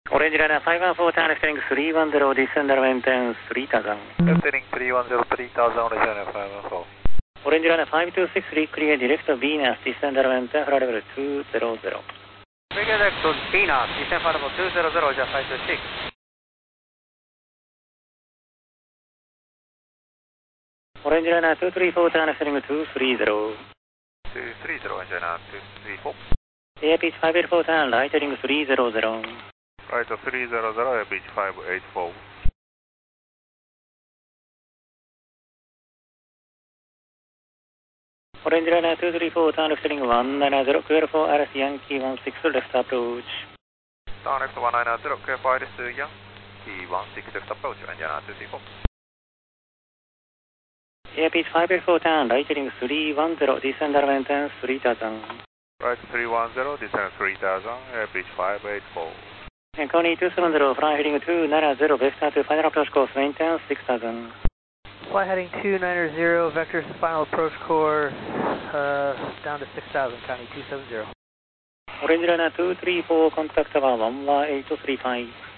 Orange Runner 514 turn left heading 310, descender maintain 3000. Left heading 310, 3000, Orange Runner 514. Orange Runner 526, recreate direct to Venus, descender maintain for level 200. Direct to Venus, descend for level 200, just 526. Orange Runner 234, turn left heading 230. 230, Orange Runner 234. Air pitch 584, turn right heading 300. Right to 300, Air pitch 584. Orange Runner 234, turn left heading 190, clear for RS Yankee 16 left approach. Turn left 190, clear for RS Yankee 16 left approach, Orange Runner 234. Air pitch 584, turn right heading 310, descender maintain 3000. Right 310, descend 3000, Air pitch 584. And Coney 270, fly heading 290, vector to final approach course, maintain 6000. Fly heading 290, vectors to final approach course, down to 6,000, Connie 270. Orange Runner 234, contact tower 11835.